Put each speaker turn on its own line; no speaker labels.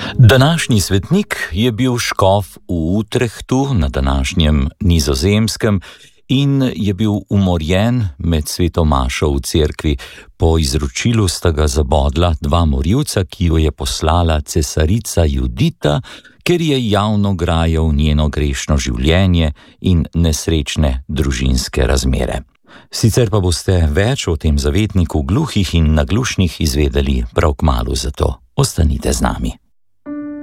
Današnji svetnik je bil škof v Utrechtu na današnjem Nizozemskem in je bil umorjen med sveto mašo v cerkvi. Po izročilu sta ga zabodla dva morilca, ki jo je poslala cesarica Judita, ker je javno grajal njeno grešno življenje in nesrečne družinske razmere. Sicer pa boste več o tem zavetniku gluhih in naglušnih izvedeli prav kmalu, zato ostanite z nami.